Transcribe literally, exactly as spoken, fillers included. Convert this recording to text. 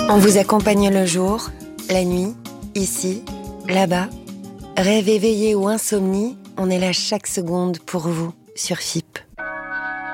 On vous accompagne le jour, la nuit, ici, là-bas. Rêve éveillé ou insomnie, on est là chaque seconde pour vous sur F I P.